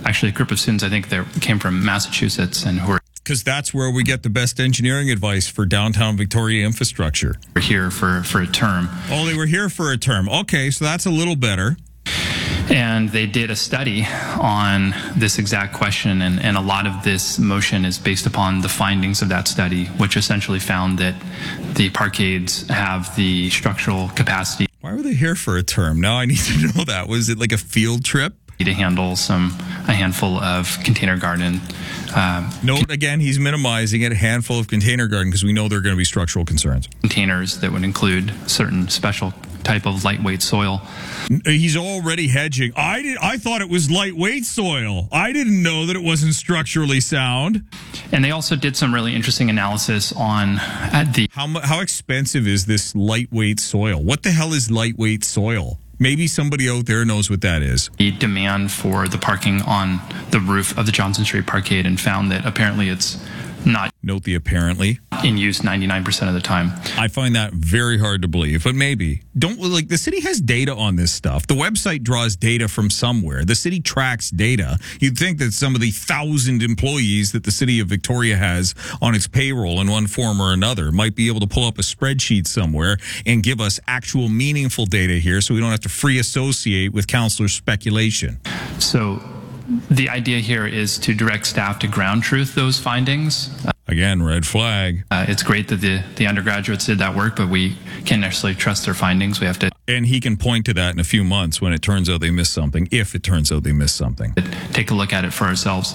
actually a group of students, I think they came from Massachusetts and who are because that's where we get the best engineering advice for downtown Victoria infrastructure. here for a term. Oh, they were here for a term. Okay, so that's a little better. And they did a study on this exact question, and a lot of this motion is based upon the findings of that study, which essentially found that the parkades have the structural capacity. Why were they here for a term? Now I need to know that. Was it like a field trip? To handle a handful of container garden. Note again, he's minimizing it, a handful of container garden, because we know there are going to be structural concerns. Containers that would include certain special type of lightweight soil. He's already hedging. I thought it was lightweight soil. I didn't know that it wasn't structurally sound. And they also did some really interesting analysis on the How expensive is this lightweight soil? What the hell is lightweight soil? Maybe somebody out there knows what that is. The demand for the parking on the roof of the Johnson Street Parkade, and found that apparently it's not. Note the apparently. In use 99% of the time. I find that very hard to believe, but maybe. The city has data on this stuff. The website draws data from somewhere. The city tracks data. You'd think that some of the 1,000 employees that the city of Victoria has on its payroll in one form or another might be able to pull up a spreadsheet somewhere and give us actual meaningful data here, so we don't have to free associate with councillor speculation. So the idea here is to direct staff to ground truth those findings. Again, red flag. It's great that the undergraduates did that work, but we can't necessarily trust their findings. We have to. And he can point to that in a few months when it turns out they missed something, if it turns out they missed something. Take a look at it for ourselves.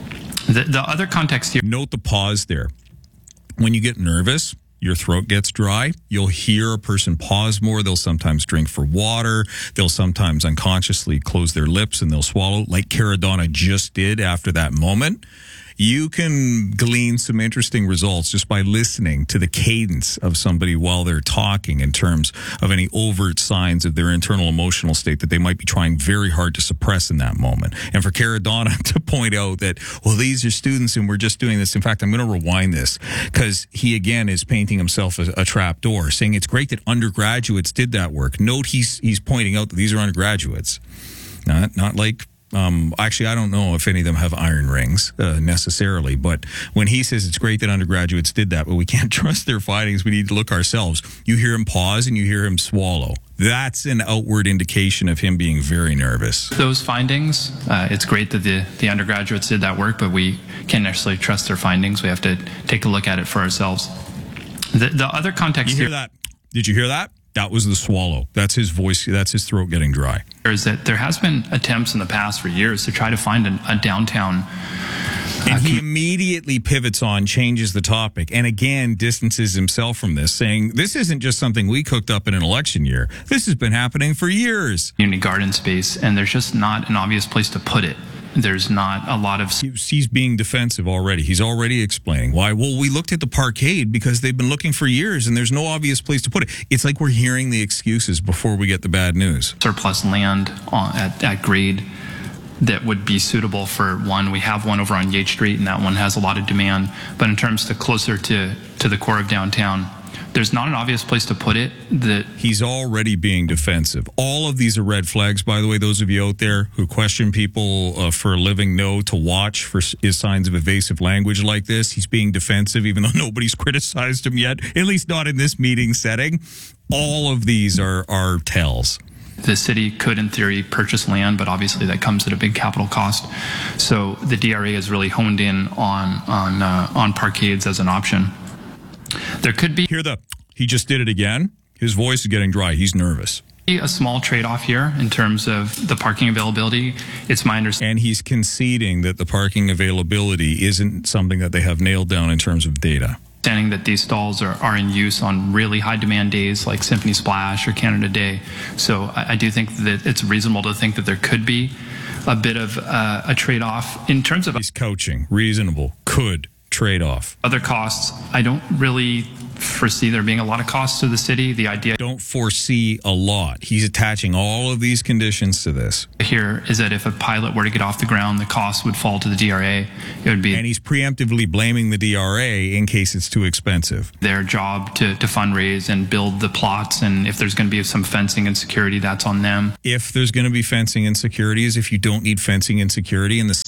The other context here. Note the pause there. When you get nervous, your throat gets dry. You'll hear a person pause more. They'll sometimes drink for water. They'll sometimes unconsciously close their lips and they'll swallow, like Caradonna just did after that moment. You can glean some interesting results just by listening to the cadence of somebody while they're talking in terms of any overt signs of their internal emotional state that they might be trying very hard to suppress in that moment. And for Caradonna to point out that, well, these are students and we're just doing this. In fact, I'm going to rewind this because he, again, is painting himself as a trap door, saying it's great that undergraduates did that work. Note he's pointing out that these are undergraduates, not like... actually, I don't know if any of them have iron rings necessarily, but when he says it's great that undergraduates did that, but we can't trust their findings, we need to look ourselves. You hear him pause and you hear him swallow. That's an outward indication of him being very nervous. Those findings, it's great that the undergraduates did that work, but we can't necessarily trust their findings. We have to take a look at it for ourselves. The other context you hear that? Did you hear that? That was the swallow. That's his voice. That's his throat getting dry. Is that there has been attempts in the past for years to try to find a downtown. And he immediately pivots on, changes the topic, and again distances himself from this, saying this isn't just something we cooked up in an election year. This has been happening for years. Community garden space, and there's just not an obvious place to put it. There's not a lot of... He's being defensive already. He's already explaining why. Well, we looked at the parkade because they've been looking for years and there's no obvious place to put it. It's like we're hearing the excuses before we get the bad news. Surplus land at grade that would be suitable for one. We have one over on Yates Street, and that one has a lot of demand. But in terms of closer to the core of downtown, there's not an obvious place to put it. He's already being defensive. All of these are red flags, by the way. Those of you out there who question people for a living know to watch for signs of evasive language like this. He's being defensive, even though nobody's criticized him yet, at least not in this meeting setting. All of these are tells. The city could, in theory, purchase land, but obviously that comes at a big capital cost. So the DRA has really honed in on parkades as an option. There could be... He just did it again. His voice is getting dry. He's nervous. A small trade-off here in terms of the parking availability. It's my understanding. And he's conceding that the parking availability isn't something that they have nailed down in terms of data. Understanding that these stalls are in use on really high demand days like Symphony Splash or Canada Day. So I do think that it's reasonable to think that there could be a bit of a trade-off in terms of... He's coaching. Reasonable. Could. Trade-off. Other costs, I don't really foresee there being a lot of costs to the city. The idea... Don't foresee a lot. He's attaching all of these conditions to this. Here is that if a pilot were to get off the ground, the cost would fall to the DRA. It would be... And he's preemptively blaming the DRA in case it's too expensive. Their job to fundraise and build the plots, and if there's going to be some fencing and security, that's on them. If there's going to be fencing and security, as if you don't need fencing and security in the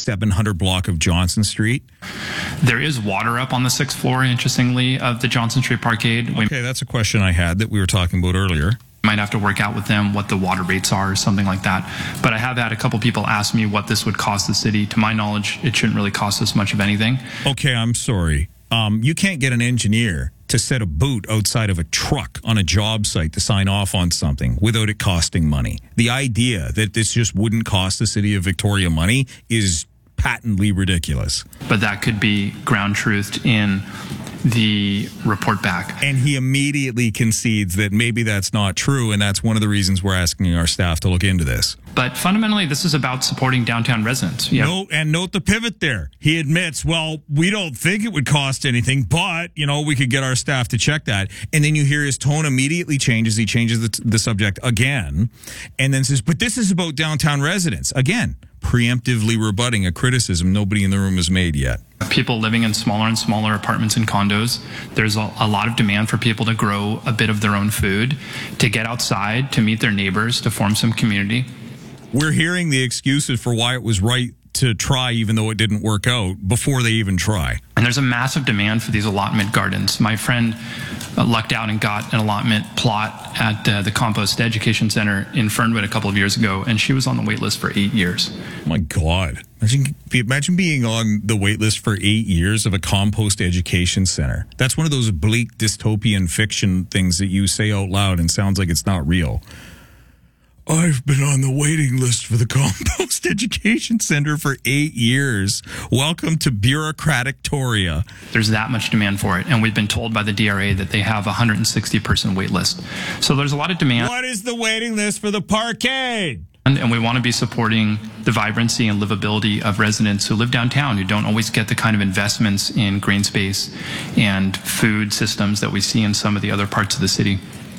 700 block of Johnson Street. There is water up on the 6th floor, interestingly, of the Johnson Street Parkade. Okay, that's a question I had that we were talking about earlier. Might have to work out with them what the water rates are or something like that. But I have had a couple people ask me what this would cost the city. To my knowledge, it shouldn't really cost us much of anything. Okay, I'm sorry. You can't get an engineer to set a boot outside of a truck on a job site to sign off on something without it costing money. The idea that this just wouldn't cost the city of Victoria money is patently ridiculous. But that could be ground truthed in the report back. And he immediately concedes that maybe that's not true, and that's one of the reasons we're asking our staff to look into this. But fundamentally, this is about supporting downtown residents. No, and note the pivot there. He admits, well, we don't think it would cost anything, but, we could get our staff to check that. And then you hear his tone immediately changes. He changes the subject again, and then says, but this is about downtown residents. Again, preemptively rebutting a criticism nobody in the room has made yet. People living in smaller and smaller apartments and condos, there's a lot of demand for people to grow a bit of their own food, to get outside, to meet their neighbors, to form some community. We're hearing the excuses for why it was right to try, even though it didn't work out, before they even try. And there's a massive demand for these allotment gardens. My friend lucked out and got an allotment plot at the Compost Education Center in Fernwood a couple of years ago, and she was on the wait list for 8 years. My God. Imagine being on the wait list for 8 years of a Compost Education Center. That's one of those bleak dystopian fiction things that you say out loud and sounds like it's not real. I've been on the waiting list for the Compost Education Center for 8 years. Welcome to bureaucratic-toria. There's that much demand for it, and we've been told by the DRA that they have a 160-person wait list. So there's a lot of demand. What is the waiting list for the parkade? And we want to be supporting the vibrancy and livability of residents who live downtown, who don't always get the kind of investments in green space and food systems that we see in some of the other parts of the city.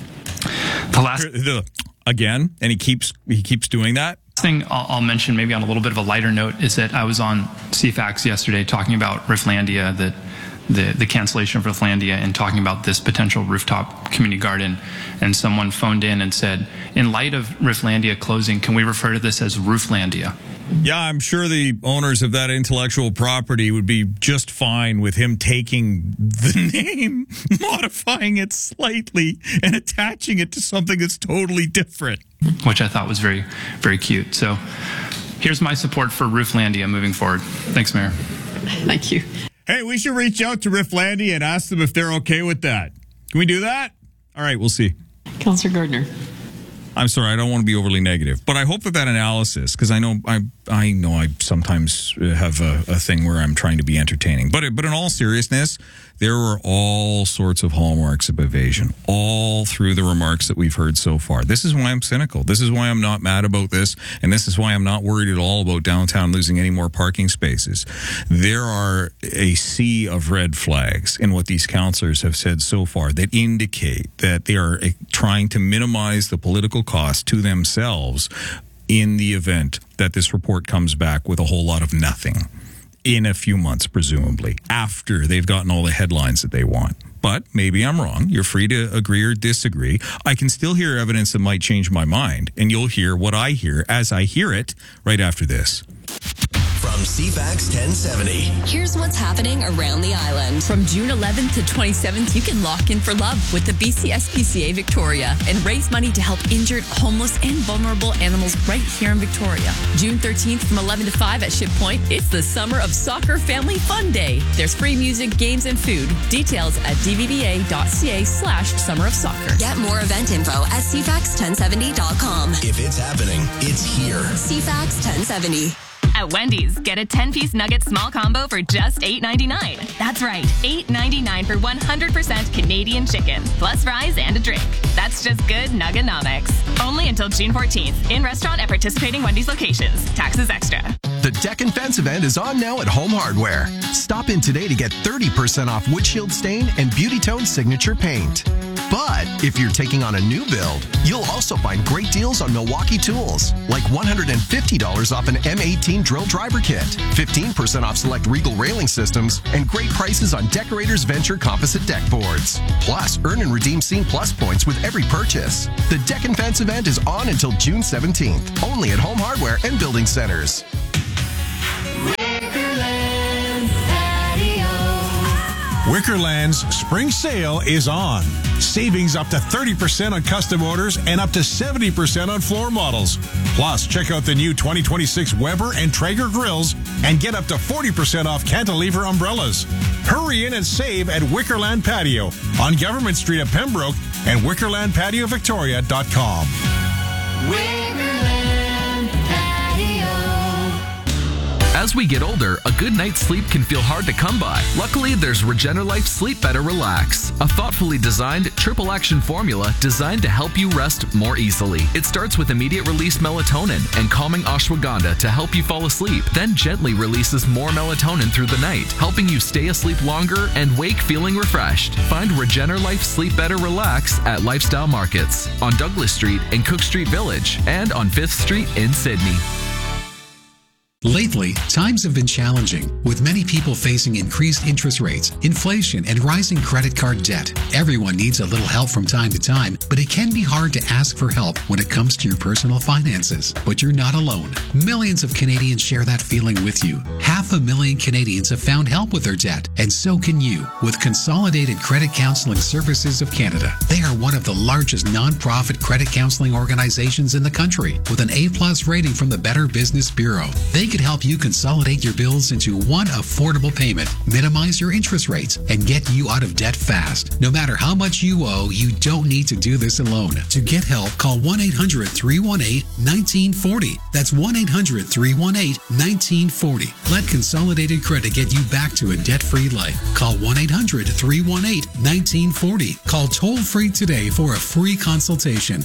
Again, and he keeps doing that. Thing I'll mention, maybe on a little bit of a lighter note, is that I was on CFAX yesterday talking about Rifflandia, the cancellation of Rifflandia, and talking about this potential rooftop community garden. And someone phoned in and said, in light of Rifflandia closing, can we refer to this as Rooflandia? Yeah, I'm sure the owners of that intellectual property would be just fine with him taking the name, modifying it slightly, and attaching it to something that's totally different. Which I thought was very, very cute. So here's my support for Rooflandia moving forward. Thanks, Mayor. Thank you. Hey, we should reach out to Rifflandia and ask them if they're okay with that. Can we do that? All right, we'll see. Councillor Gardner. I'm sorry, I don't want to be overly negative, but I hope that analysis, because I know I sometimes have a thing where I'm trying to be entertaining, but in all seriousness, there were all sorts of hallmarks of evasion all through the remarks that we've heard so far. This is why I'm cynical. This is why I'm not mad about this, and this is why I'm not worried at all about downtown losing any more parking spaces. There are a sea of red flags in what these councillors have said so far that indicate that they are trying to minimize the political cost to themselves in the event that this report comes back with a whole lot of nothing in a few months, presumably, after they've gotten all the headlines that they want. But maybe I'm wrong. You're free to agree or disagree. I can still hear evidence that might change my mind, and you'll hear what I hear as I hear it right after this. From CFAX 1070. Here's what's happening around the island. From June 11th to 27th, you can lock in for love with the BCSPCA Victoria and raise money to help injured, homeless, and vulnerable animals right here in Victoria. June 13th from 11 to 5 at Ship Point, it's the Summer of Soccer Family Fun Day. There's free music, games, and food. Details at dvba.ca/Summer of Soccer. Get more event info at cfax1070.com. If it's happening, it's here. CFAX 1070. At Wendy's, get a 10-piece nugget small combo for just $8.99. That's right, $8.99 for 100% Canadian chicken, plus fries and a drink. That's just good Nuggenomics. Only until June 14th. In restaurant at participating Wendy's locations. Taxes extra. The Deck and Fence event is on now at Home Hardware. Stop in today to get 30% off Wood-Shield Stain and Beauty Tone Signature Paint. But if you're taking on a new build, you'll also find great deals on Milwaukee tools, like $150 off an M18 drill driver kit, 15% off select Regal railing systems, and great prices on Decorators Venture composite deck boards. Plus, earn and redeem Scene Plus points with every purchase. The Deck and Fence event is on until June 17th, only at Home Hardware and Building Centers. Wickerland's spring sale is on. Savings up to 30% on custom orders and up to 70% on floor models. Plus, check out the new 2026 Weber and Traeger grills and get up to 40% off cantilever umbrellas. Hurry in and save at Wickerland Patio on Government Street at Pembroke and WickerlandPatioVictoria.com. Wickerland Patio. As we get older, a good night's sleep can feel hard to come by. Luckily, there's Regenerlife Sleep Better Relax, a thoughtfully designed triple action formula designed to help you rest more easily. It starts with immediate release melatonin and calming ashwagandha to help you fall asleep, then gently releases more melatonin through the night, helping you stay asleep longer and wake feeling refreshed. Find Regenerlife Sleep Better Relax at Lifestyle Markets on Douglas Street in Cook Street Village and on 5th Street in Sydney. Lately, times have been challenging, with many people facing increased interest rates, inflation, and rising credit card debt. Everyone needs a little help from time to time, but it can be hard to ask for help when it comes to your personal finances. But you're not alone. Millions of Canadians share that feeling with you. 500,000 Canadians have found help with their debt, and so can you with Consolidated Credit Counseling Services of Canada. They are one of the largest non-profit credit counseling organizations in the country, with an A+ rating from the Better Business Bureau. They can help you consolidate your bills into one affordable payment, minimize your interest rates, and get you out of debt fast. No matter how much you owe, you don't need to do this alone. To get help, call 1-800-318-1940. That's 1-800-318-1940. Let Consolidated Credit get you back to a debt-free life. Call 1-800-318-1940. Call toll-free today for a free consultation.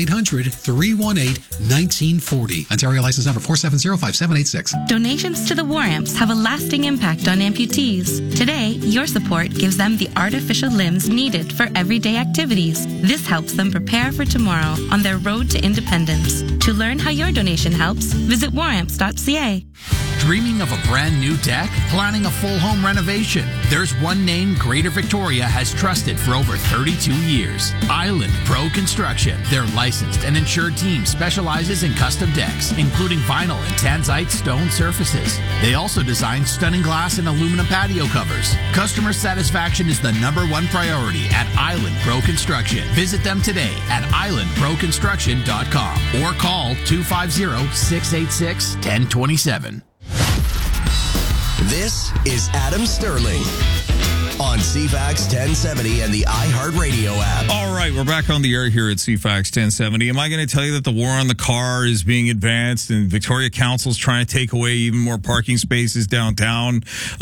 1-800-318-1940. Ontario license number 4705786. Donations to the War Amps have a lasting impact on amputees. Today, your support gives them the artificial limbs needed for everyday activities. This helps them prepare for tomorrow on their road to independence. To learn how your donation helps, visit waramps.ca. Dreaming of a brand new deck? Planning a full home renovation? There's one name Greater Victoria has trusted for over 32 years. Island Pro Construction. Their licensed and insured team specializes in custom decks, including vinyl and tanzite stone surfaces. They also design stunning glass and aluminum patio covers. Customer satisfaction is the #1 priority at Island Pro Construction. Visit them today at islandproconstruction.com or call 250-686-1027. This is Adam Sterling on CFAX 1070 and the iHeartRadio app. All right, we're back on the air here at CFAX 1070. Am I going to tell you that the war on the car is being advanced and Victoria Council's trying to take away even more parking spaces downtown?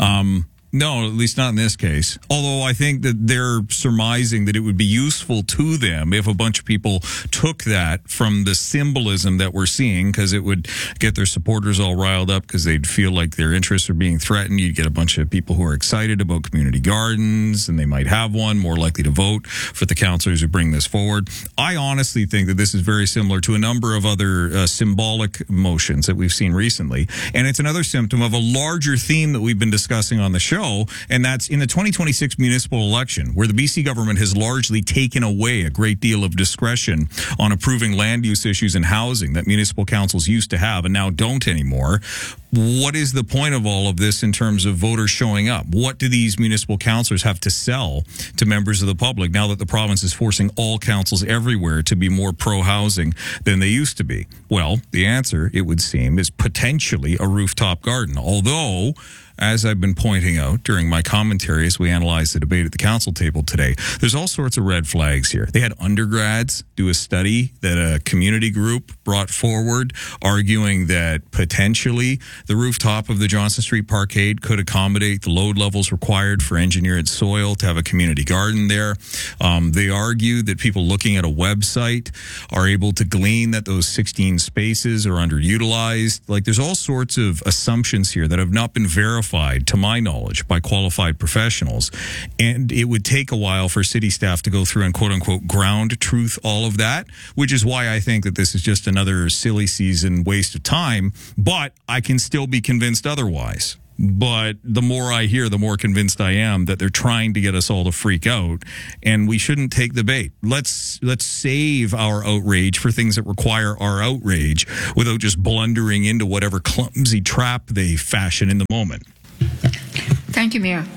No, at least not in this case. Although I think that they're surmising that it would be useful to them if a bunch of people took that from the symbolism that we're seeing, because it would get their supporters all riled up because they'd feel like their interests are being threatened. You'd get a bunch of people who are excited about community gardens, and they might have one, more likely to vote for the councillors who bring this forward. I honestly think that this is very similar to a number of other symbolic motions that we've seen recently. And it's another symptom of a larger theme that we've been discussing on the show, and that's in the 2026 municipal election, where the BC government has largely taken away a great deal of discretion on approving land use issues and housing that municipal councils used to have and now don't anymore. What is the point of all of this in terms of voters showing up? What do these municipal councillors have to sell to members of the public now that the province is forcing all councils everywhere to be more pro-housing than they used to be? Well, the answer, it would seem, is potentially a rooftop garden. Although, as I've been pointing out during my commentary as we analyze the debate at the council table today, there's all sorts of red flags here. They had undergrads do a study that a community group brought forward, arguing that potentially the rooftop of the Johnson Street Parkade could accommodate the load levels required for engineered soil to have a community garden there. They argued that people looking at a website are able to glean that those 16 spaces are underutilized. Like, there's all sorts of assumptions here that have not been verified, to my knowledge, by qualified professionals. And it would take a while for city staff to go through and quote-unquote ground truth all of that, which is why I think that this is just another silly season waste of time. But I can still be convinced otherwise. But the more I hear, the more convinced I am that they're trying to get us all to freak out, and we shouldn't take the bait. Let's save our outrage for things that require our outrage without just blundering into whatever clumsy trap they fashion in the moment. Thank you, Mayor. And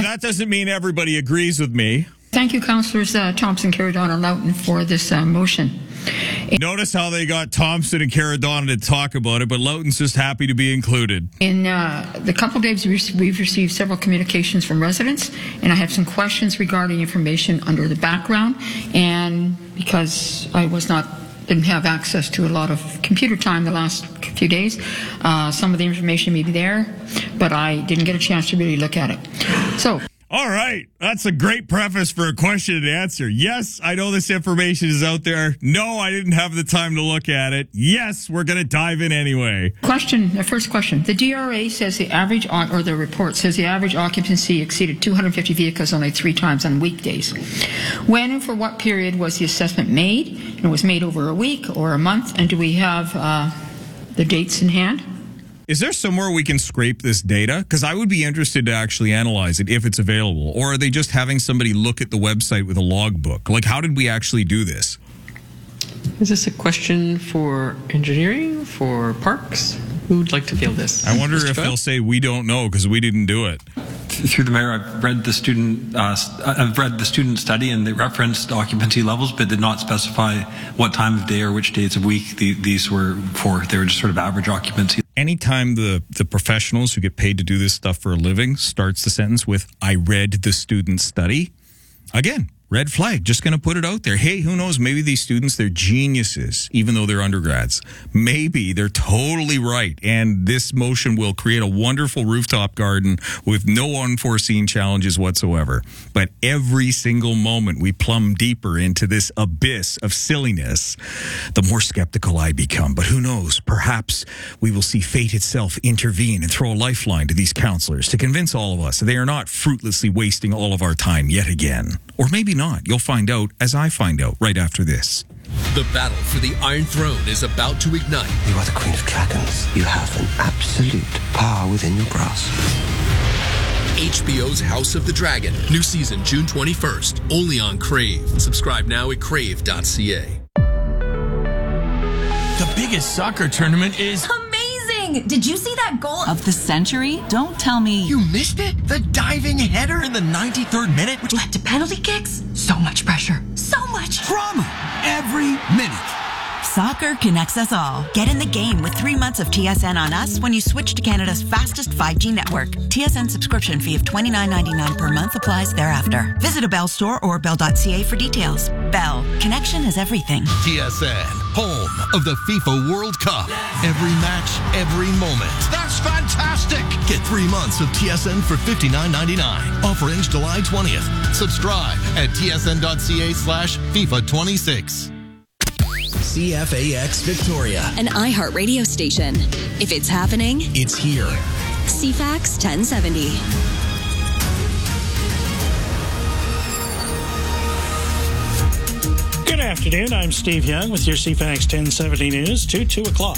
that doesn't mean everybody agrees with me. Thank you, Councillors Thompson, Caradon, and Loughton for this motion. Notice how they got Thompson and Caradon to talk about it, but Loughton's just happy to be included. In the couple of days, we've received several communications from residents, and I have some questions regarding information under the background. And because I didn't have access to a lot of computer time the last few days, some of the information may be there, but I didn't get a chance to really look at it. So. All right. That's a great preface for a question and answer. Yes, I know this information is out there. No, I didn't have the time to look at it. Yes, we're going to dive in anyway. The first question. The DRA says the report says the average occupancy exceeded 250 vehicles only 3 times on weekdays. When and for what period was the assessment made? And it was made over a week or a month? And do we have the dates in hand? Is there somewhere we can scrape this data? Because I would be interested to actually analyze it if it's available. Or are they just having somebody look at the website with a logbook? Like, how did we actually do this? Is this a question for engineering, for parks? Who would like to field this? I wonder if they'll say we don't know because we didn't do it. Through the mayor, I've read the student study, and they referenced occupancy levels, but did not specify what time of day or which days of week these were for. They were just sort of average occupancy. Anytime the professionals who get paid to do this stuff for a living starts the sentence with, I read the student study, again, red flag, just going to put it out there. Hey, who knows? Maybe these students, they're geniuses, even though they're undergrads. Maybe they're totally right. And this motion will create a wonderful rooftop garden with no unforeseen challenges whatsoever. But every single moment we plumb deeper into this abyss of silliness, the more skeptical I become. But who knows? Perhaps we will see fate itself intervene and throw a lifeline to these counselors to convince all of us they are not fruitlessly wasting all of our time yet again. Or maybe not. You'll find out as I find out right after this. The battle for the Iron Throne is about to ignite. You are the Queen of Dragons. You have an absolute power within your grasp. HBO's House of the Dragon. New season June 21st. Only on Crave. Subscribe now at crave.ca. The biggest soccer tournament is... Did you see that goal of the century? Don't tell me. You missed it? The diving header in the 93rd minute, which led to penalty kicks? So much pressure. So much drama every minute. Soccer connects us all. Get in the game with 3 months of TSN on us when you switch to Canada's fastest 5G network. TSN subscription fee of $29.99 per month applies thereafter. Visit a Bell store or bell.ca for details. Bell. Connection is everything. TSN. Home of the FIFA World Cup. Every match, every moment. That's fantastic. Get 3 months of TSN for $59.99. Offer ends July 20th. Subscribe at tsn.ca/FIFA26. CFAX Victoria, an iHeartRadio station. If it's happening, it's here. CFAX 1070. Good afternoon. I'm Steve Young with your CFAX 1070 News to 2 o'clock.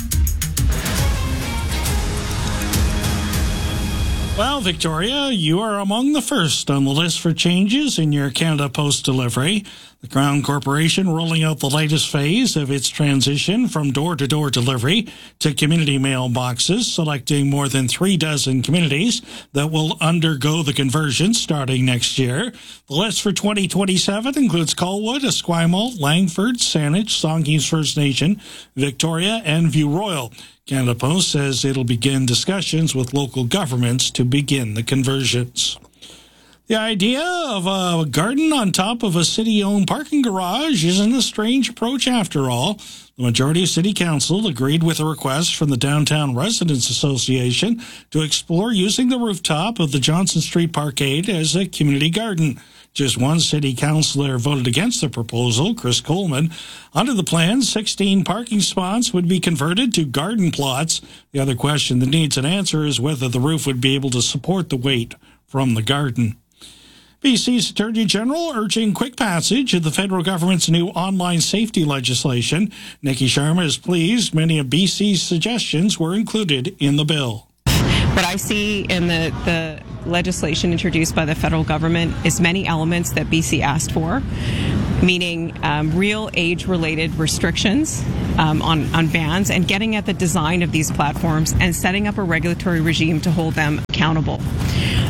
Well, Victoria, you are among the first on the list for changes in your Canada Post delivery. The Crown Corporation rolling out the latest phase of its transition from door-to-door delivery to community mailboxes, selecting more than 36 communities that will undergo the conversion starting next year. The list for 2027 includes Colwood, Esquimalt, Langford, Saanich, Songhees First Nation, Victoria, and View Royal. Canada Post says it'll begin discussions with local governments to begin the conversions. The idea of a garden on top of a city-owned parking garage isn't a strange approach after all. The majority of City Council agreed with a request from the Downtown Residents Association to explore using the rooftop of the Johnson Street Parkade as a community garden. Just one city councillor voted against the proposal, Chris Coleman. Under the plan, 16 parking spots would be converted to garden plots. The other question that needs an answer is whether the roof would be able to support the weight from the garden. BC's Attorney General urging quick passage of the federal government's new online safety legislation. Nikki Sharma is pleased many of BC's suggestions were included in the bill. What I see in the legislation introduced by the federal government is many elements that BC asked for, meaning real age-related restrictions on bans and getting at the design of these platforms and setting up a regulatory regime to hold them accountable.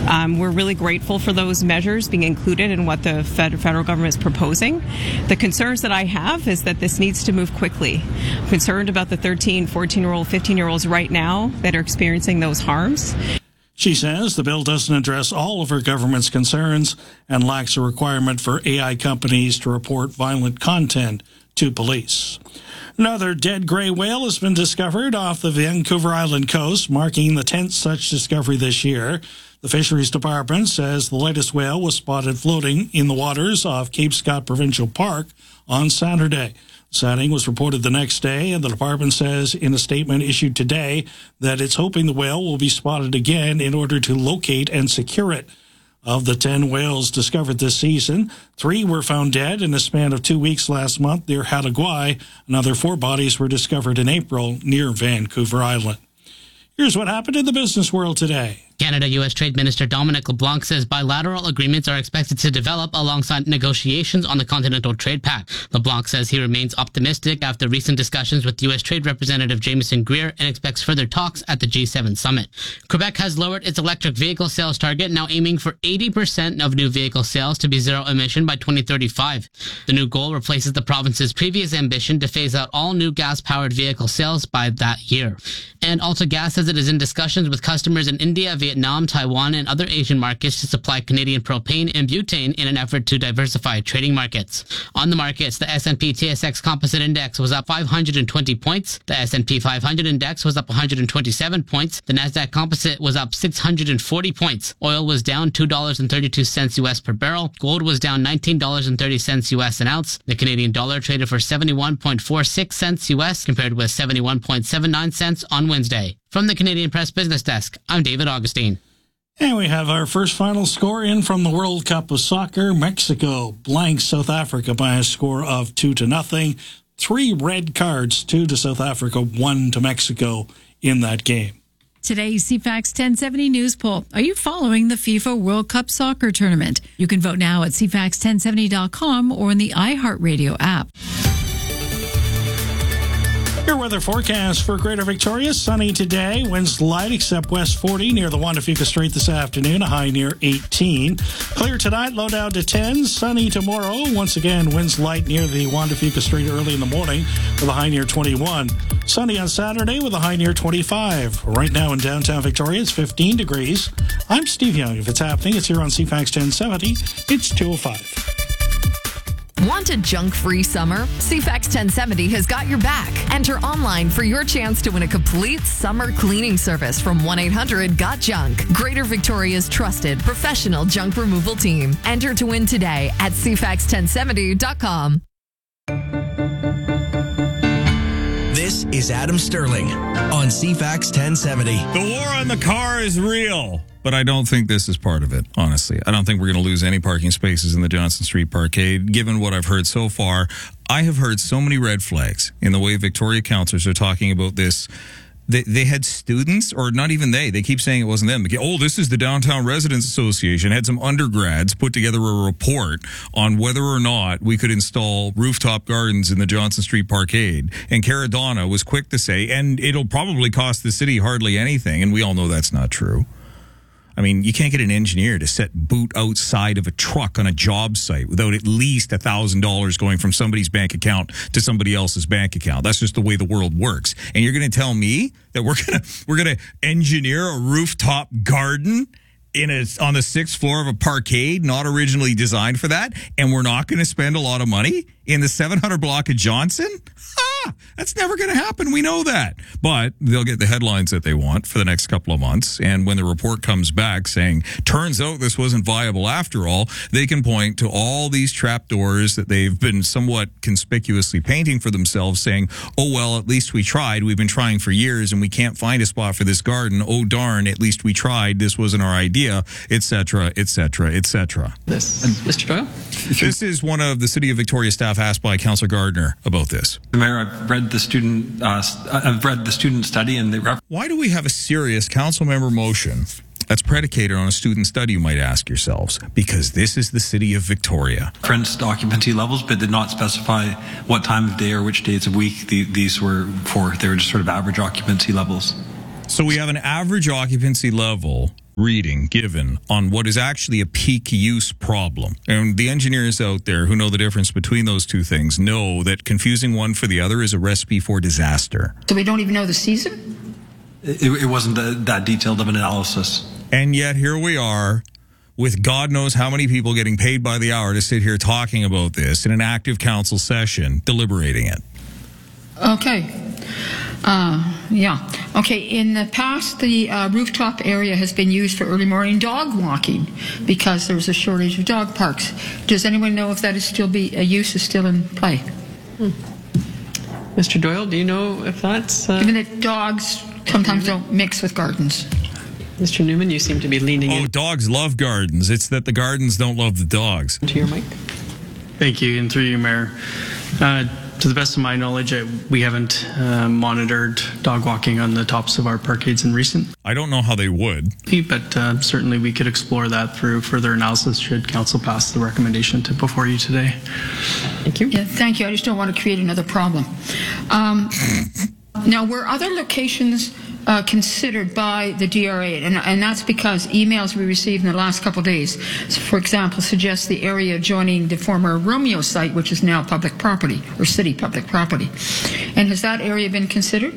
We're really grateful for those measures being included in what the federal government is proposing. The concerns that I have is that this needs to move quickly. I'm concerned about the 13, 14-year-old, 15-year-olds right now that are experiencing those harms. She says the bill doesn't address all of her government's concerns and lacks a requirement for AI companies to report violent content to police. Another dead gray whale has been discovered off the Vancouver Island coast, marking the 10th such discovery this year. The Fisheries Department says the latest whale was spotted floating in the waters off Cape Scott Provincial Park on Saturday. The sighting was reported the next day, and the department says in a statement issued today that it's hoping the whale will be spotted again in order to locate and secure it. Of the 10 whales discovered this season, 3 were found dead in a span of 2 weeks last month near Hattagwai. Another 4 bodies were discovered in April near Vancouver Island. Here's what happened in the business world today. Canada-U.S. Trade Minister Dominic LeBlanc says bilateral agreements are expected to develop alongside negotiations on the Continental Trade Pact. LeBlanc says he remains optimistic after recent discussions with U.S. Trade Representative Jameson Greer and expects further talks at the G7 summit. Quebec has lowered its electric vehicle sales target, now aiming for 80% of new vehicle sales to be zero emission by 2035. The new goal replaces the province's previous ambition to phase out all new gas-powered vehicle sales by that year. And AltaGas says it is in discussions with customers in India, Vietnam, Taiwan, and other Asian markets to supply Canadian propane and butane in an effort to diversify trading markets. On the markets, the S&P TSX Composite Index was up 520 points. The S&P 500 Index was up 127 points. The Nasdaq Composite was up 640 points. Oil was down $2.32 U.S. per barrel. Gold was down $19.30 U.S. an ounce. The Canadian dollar traded for 71.46 cents U.S. compared with 71.79 cents on Wednesday. From the Canadian Press Business Desk, I'm David Augustine. And we have our first final score in from the World Cup of Soccer. Mexico blanks South Africa by a score of 2-0. 3 red cards, 2 to South Africa, 1 to Mexico in that game. Today's CFAX 1070 News Poll. Are you following the FIFA World Cup Soccer Tournament? You can vote now at CFAX1070.com or in the iHeartRadio app. Your weather forecast for Greater Victoria. Sunny today. Winds light except west 40 near the Juan de Fuca Strait this afternoon. A high near 18. Clear tonight. Low down to 10. Sunny tomorrow. Once again, winds light near the Juan de Fuca Strait early in the morning with a high near 21. Sunny on Saturday with a high near 25. Right now in downtown Victoria, it's 15 degrees. I'm Steve Young. If it's happening, it's here on CFAX 1070. It's 2:05. Want a junk-free summer? CFAX 1070 has got your back. Enter online for your chance to win a complete summer cleaning service from 1-800-GOT-JUNK. Greater Victoria's trusted professional junk removal team. Enter to win today at CFAX1070.com. This is Adam Sterling on CFAX 1070. The war on the car is real, but I don't think this is part of it, honestly. I don't think we're going to lose any parking spaces in the Johnson Street Parkade. Given what I've heard so far, I have heard so many red flags in the way Victoria councillors are talking about this. They had students, or not even they keep saying it wasn't them. Oh, this is the Downtown Residents Association. Had some undergrads put together a report on whether or not we could install rooftop gardens in the Johnson Street Parkade. And Caradonna was quick to say, and it'll probably cost the city hardly anything. And we all know that's not true. I mean, you can't get an engineer to set boot outside of a truck on a job site without at least $1,000 going from somebody's bank account to somebody else's bank account. That's just the way the world works. And you're going to tell me that we're gonna engineer a rooftop garden on the 6th floor of a parkade not originally designed for that, and we're not going to spend a lot of money in the 700 block of Johnson? That's never going to happen. We know that. But they'll get the headlines that they want for the next couple of months. And when the report comes back saying, turns out this wasn't viable after all, they can point to all these trapdoors that they've been somewhat conspicuously painting for themselves, saying, oh, well, at least we tried. We've been trying for years and we can't find a spot for this garden. Oh, darn, at least we tried. This wasn't our idea, etc., etc., etc. Mr. Doyle? This is one of the City of Victoria staff asked by Councillor Gardner about this. Mayor, I've read the student study, and why do we have a serious council member motion that's predicated on a student study, you might ask yourselves? Because this is the City of Victoria. Referenced occupancy levels, but did not specify what time of day or which days of week these were for. They were just sort of average occupancy levels. So we have an average occupancy level reading given on what is actually a peak use problem. And the engineers out there who know the difference between those two things know that confusing one for the other is a recipe for disaster. So we don't even know the season? It wasn't that detailed of an analysis. And yet here we are with God knows how many people getting paid by the hour to sit here talking about this in an active council session, deliberating it. Okay. Yeah. Okay, in the past, the rooftop area has been used for early morning dog walking because there's a shortage of dog parks. Does anyone know if that is still a use is still in play? Mr. Doyle, do you know if that's... Given that dogs sometimes don't mix with gardens. Mr. Newman, you seem to be leaning in. Oh, dogs love gardens. It's that the gardens don't love the dogs. To your mic. Thank you, and through you, Mayor. To the best of my knowledge, we haven't monitored dog walking on the tops of our parkades in recent. I don't know how they would. But certainly we could explore that through further analysis should council pass the recommendation before you today. Thank you. Yeah, thank you. I just don't want to create another problem. Now, were other locations considered by the DRA, and that's because emails we received in the last couple of days, for example, suggest the area adjoining the former Romeo site, which is now public property, or city public property. And has that area been considered?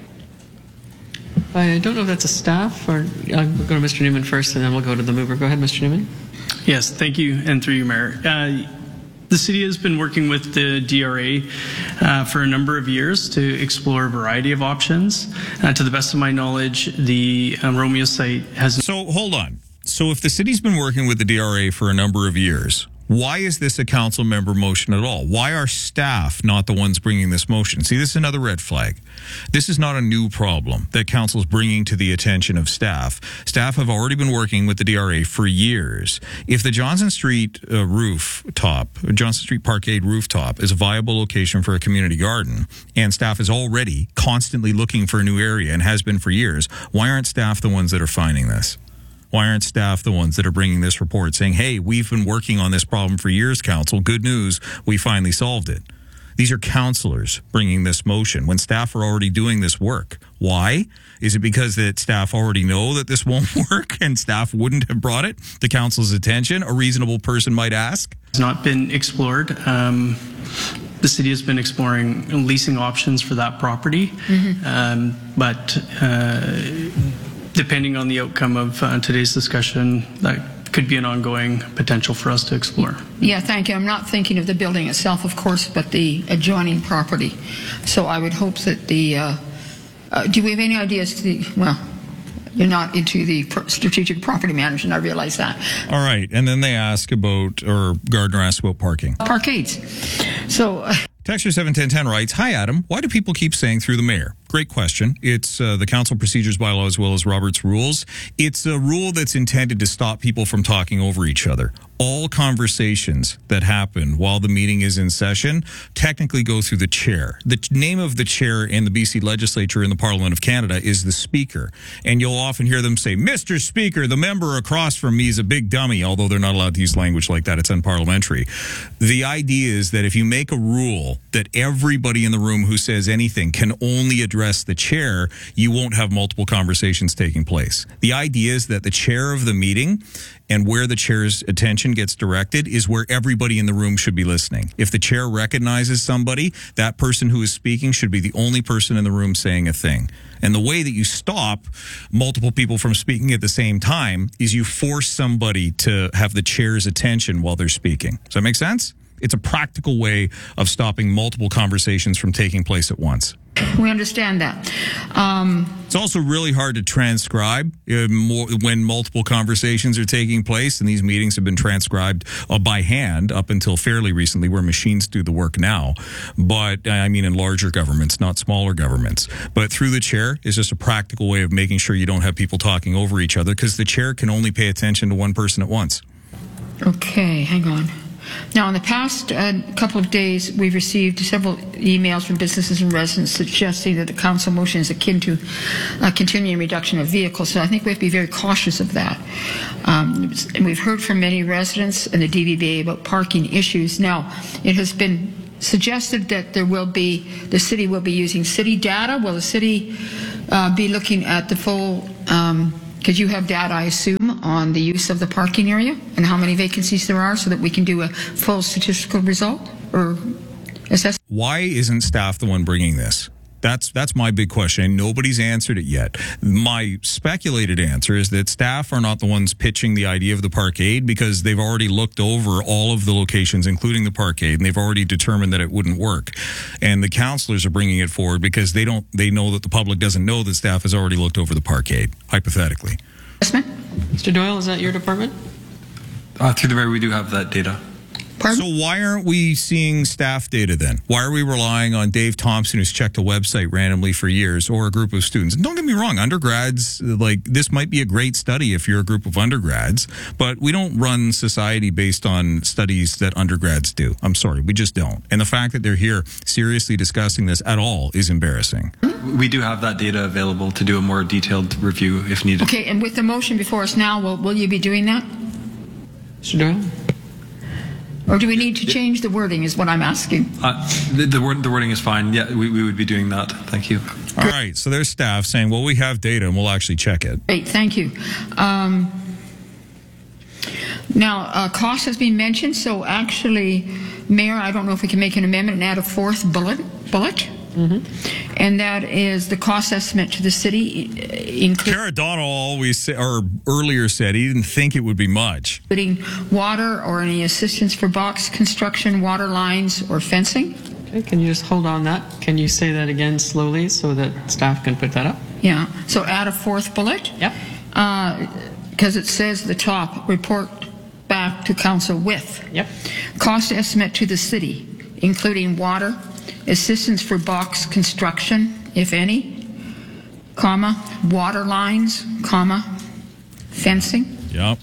I don't know if that's a staff, or I'll go to Mr. Newman first, and then we'll go to the mover. Go ahead, Mr. Newman. Yes, thank you, and through you, Mayor. The city has been working with the DRA for a number of years to explore a variety of options. To the best of my knowledge, the Romeo site has... So, hold on. So if the city's been working with the DRA for a number of years, why is this a council member motion at all? Why are staff not the ones bringing this motion? See, this is another red flag. This is not a new problem that council's bringing to the attention of staff. Staff have already been working with the DRA for years. If the Johnson Street Johnson Street Parkade rooftop is a viable location for a community garden, and staff is already constantly looking for a new area and has been for years, why aren't staff the ones that are finding this? Why aren't staff the ones that are bringing this report saying, hey, we've been working on this problem for years, council. Good news, we finally solved it. These are councillors bringing this motion when staff are already doing this work. Why? Is it because that staff already know that this won't work and staff wouldn't have brought it to council's attention? A reasonable person might ask. It's not been explored. The city has been exploring leasing options for that property, but depending on the outcome of today's discussion, that could be an ongoing potential for us to explore. Yeah, thank you. I'm not thinking of the building itself, of course, but the adjoining property. So I would hope that do we have any ideas to the, well, you're not into the strategic property management, I realize that. All right, and then they ask about, or Gardner asks about parking. Parkades. So... Texture 71010 writes, hi, Adam. Why do people keep saying through the mayor? Great question. It's the council procedures bylaw as well as Robert's rules. It's a rule that's intended to stop people from talking over each other. All conversations that happen while the meeting is in session technically go through the chair. The name of the chair in the BC legislature in the Parliament of Canada is the Speaker. And you'll often hear them say, Mr. Speaker, the member across from me is a big dummy, although they're not allowed to use language like that. It's unparliamentary. The idea is that if you make a rule that everybody in the room who says anything can only address the chair, you won't have multiple conversations taking place. The idea is that the chair of the meeting and where the chair's attention gets directed is where everybody in the room should be listening. If the chair recognizes somebody, that person who is speaking should be the only person in the room saying a thing. And the way that you stop multiple people from speaking at the same time is you force somebody to have the chair's attention while they're speaking. Does that make sense? It's a practical way of stopping multiple conversations from taking place at once. We understand that. It's also really hard to transcribe when multiple conversations are taking place, and these meetings have been transcribed by hand up until fairly recently, where machines do the work now. But I mean in larger governments, not smaller governments. But through the chair is just a practical way of making sure you don't have people talking over each other, because the chair can only pay attention to one person at once. Okay, hang on. Now, in the past couple of days, we've received several emails from businesses and residents suggesting that the council motion is akin to a continuing reduction of vehicles. So I think we have to be very cautious of that. And we've heard from many residents and the DVBA about parking issues. Now, it has been suggested that the city will be using city data. Will the city be looking at the full because you have data, I assume, on the use of the parking area and how many vacancies there are so that we can do a full statistical result or assessment. Why isn't staff the one bringing this? That's my big question, and nobody's answered it yet. My speculated answer is that staff are not the ones pitching the idea of the parkade because they've already looked over all of the locations, including the parkade, and they've already determined that it wouldn't work. And the councillors are bringing it forward because they know that the public doesn't know that staff has already looked over the parkade, hypothetically. Mr. Doyle, is that your department? Through the mayor, we do have that data. So why aren't we seeing staff data then? Why are we relying on Dave Thompson, who's checked a website randomly for years, or a group of students? And don't get me wrong, undergrads, like, this might be a great study if you're a group of undergrads, but we don't run society based on studies that undergrads do. I'm sorry, we just don't. And the fact that they're here seriously discussing this at all is embarrassing. We do have that data available to do a more detailed review if needed. Okay, and with the motion before us now, will you be doing that? Mr. Doyle? Or do we need to change the wording is what I'm asking. The wording is fine. Yeah, we would be doing that. Thank you. All right, so there's staff saying, well, we have data and we'll actually check it. Great, thank you. Now, cost has been mentioned, so actually, Mayor, I don't know if we can make an amendment and add a fourth bullet. And that is the cost estimate to the city. Cara Donald earlier said he didn't think it would be much. Including water or any assistance for box construction, water lines, or fencing. Okay, can you just hold on that? Can you say that again slowly so that staff can put that up? Yeah, so add a fourth bullet. Yep. Because it says at the top, report back to council with. Yep. Cost estimate to the city, including water, assistance for box construction, if any, comma, water lines, comma, fencing. Yep.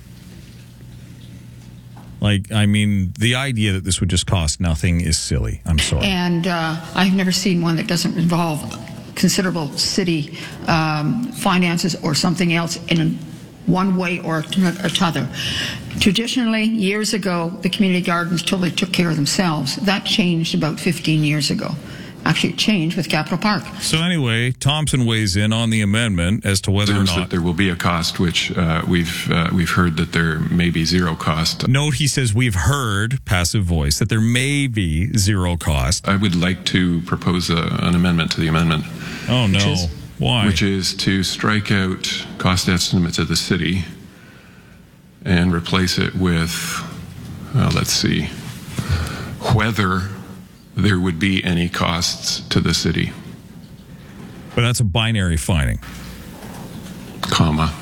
Like, I mean, the idea that this would just cost nothing is silly. I'm sorry. And I've never seen one that doesn't involve considerable city finances or something else in one way or another. Traditionally, years ago, the community gardens totally took care of themselves. That changed about 15 years ago. Actually, it changed with Capitol Park. So anyway, Thompson weighs in on the amendment as to whether or not that there will be a cost, which we've heard that there may be zero cost. Note he says we've heard, passive voice, that there may be zero cost. I would like to propose an amendment to the amendment. Oh no. Why? Which is to strike out cost estimates of the city and replace it with, let's see, whether there would be any costs to the city. But that's a binary finding. Comma.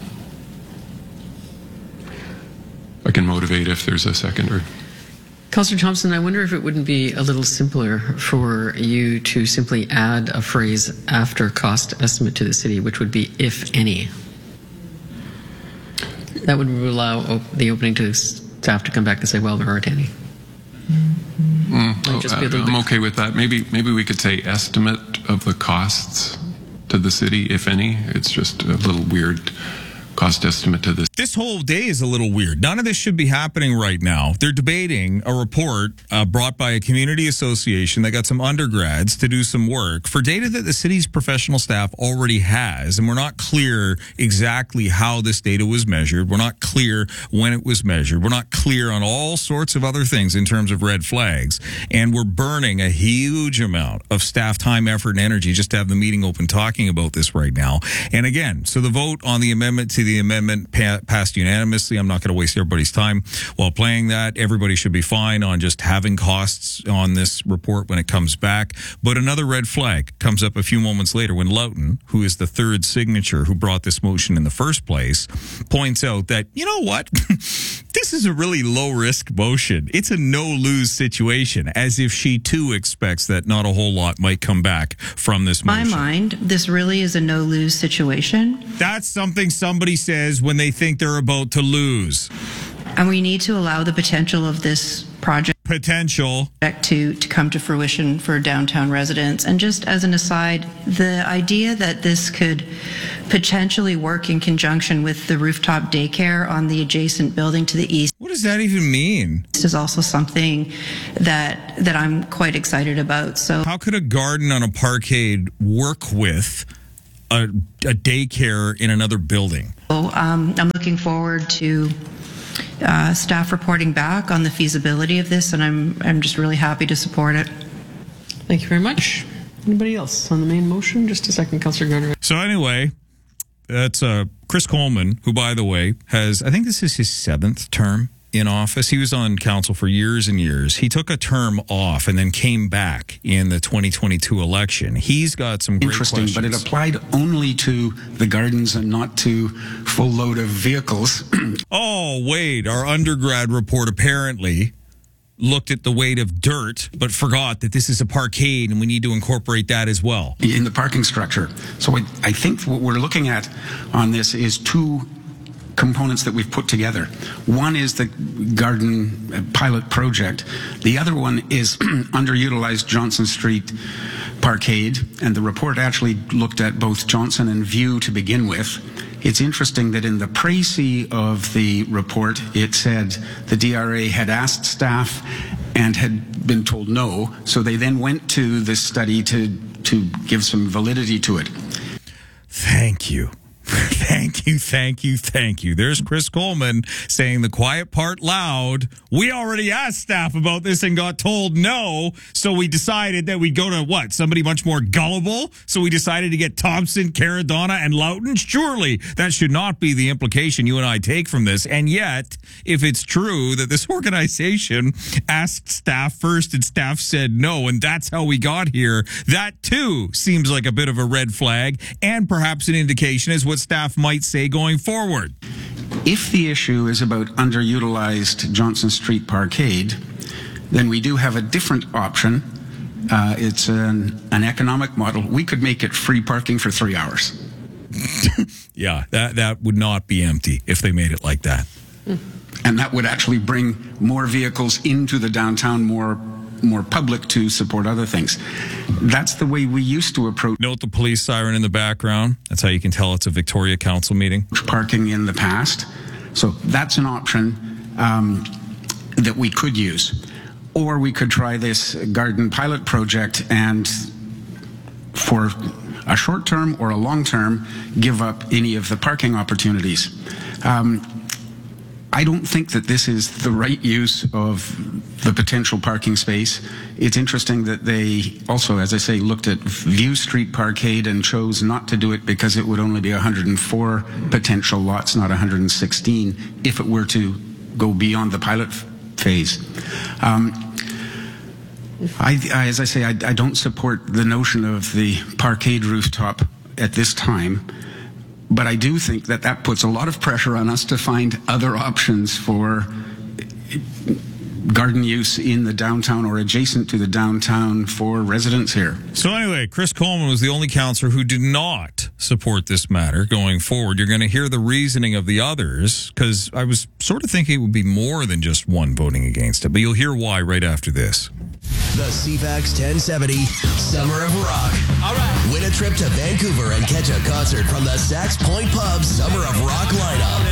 I can motivate if there's a seconder. Councillor Thompson, I wonder if it wouldn't be a little simpler for you to simply add a phrase after cost estimate to the city, which would be if any. That would allow the opening to staff to come back and say, well, there aren't any. I'm okay with that. Maybe we could say estimate of the costs to the city, if any. It's just a little weird. Cost estimate to this. This whole day is a little weird. None of this should be happening right now. They're debating a report brought by a community association that got some undergrads to do some work for data that the city's professional staff already has. And we're not clear exactly how this data was measured. We're not clear when it was measured. We're not clear on all sorts of other things in terms of red flags. And we're burning a huge amount of staff time, effort, and energy just to have the meeting open talking about this right now. And again, so the vote on the amendment to the amendment passed unanimously. I'm not going to waste everybody's time while playing that. Everybody should be fine on just having costs on this report when it comes back. But another red flag comes up a few moments later when Loughton, who is the third signature who brought this motion in the first place, points out that, you know what? This is a really low-risk motion. It's a no-lose situation, as if she too expects that not a whole lot might come back from this motion. In my mind, this really is a no-lose situation. That's something somebody says when they think they're about to lose. And we need to allow the potential of this project to come to fruition for downtown residents. And just as an aside, the idea that this could potentially work in conjunction with the rooftop daycare on the adjacent building to the east. What does that even mean? This is also something that I'm quite excited about. So how could a garden on a parkade work with a daycare in another building. I'm looking forward to staff reporting back on the feasibility of this, and I'm just really happy to support it. Thank you very much. Anybody else on the main motion? Just a second, Councillor Gardner. So anyway, that's Chris Coleman, who, by the way, has, I think this is his 7th term in office. He was on council for years and years. He took a term off and then came back in the 2022 election. He's got some great questions. But it applied only to the gardens and not to full load of vehicles. Oh, wait. Our undergrad report apparently looked at the weight of dirt, but forgot that this is a parkade and we need to incorporate that as well. In the parking structure. So I think what we're looking at on this is 2 components that we've put together. One is the garden pilot project. The other one is underutilized Johnson Street parkade, and the report actually looked at both Johnson and View to begin with. It's interesting that in the précis of the report, it said the DRA had asked staff and had been told no, so they then went to this study to give some validity to it. Thank you. Thank you. There's Chris Coleman saying the quiet part loud. We already asked staff about this and got told no, so we decided that we'd go to what? Somebody much more gullible? So we decided to get Thompson, Caradonna, and Loughton? Surely that should not be the implication you and I take from this. And yet, if it's true that this organization asked staff first and staff said no, and that's how we got here, that too seems like a bit of a red flag and perhaps an indication as what staff might say going forward. If the issue is about underutilized Johnson Street parkade, then we do have a different option. It's an economic model. We could make it free parking for 3 hours. Yeah, that would not be empty if they made it like that. And that would actually bring more vehicles into the downtown, more public to support other things. That's the way we used to approach. Note the police siren in the background. That's how you can tell it's a Victoria Council meeting. Parking in the past. So that's an option that we could use. Or we could try this garden pilot project and for a short term or a long term, give up any of the parking opportunities. I don't think that this is the right use of the potential parking space. It's interesting that they also, as I say, looked at View Street Parkade and chose not to do it because it would only be 104 potential lots, not 116, if it were to go beyond the pilot phase. As I say, I don't support the notion of the parkade rooftop at this time. But I do think that that puts a lot of pressure on us to find other options for garden use in the downtown or adjacent to the downtown for residents here. So anyway, Chris Coleman was the only councillor who did not support this matter going forward. You're going to hear the reasoning of the others, because I was sort of thinking it would be more than just one voting against it, but you'll hear why right after this. The CFAX 1070 Summer of Rock. All right. Win a trip to Vancouver and catch a concert from the Sax Point Pub Summer of Rock lineup.